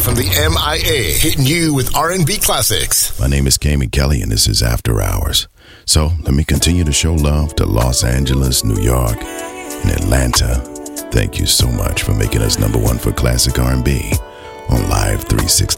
from the MIA, hitting you with R&B classics. My name is Kamie Kelly, and this is After Hours. So let me continue to show love to Los Angeles, New York, and Atlanta. Thank you so much for making us #1 for classic R&B on Live 360.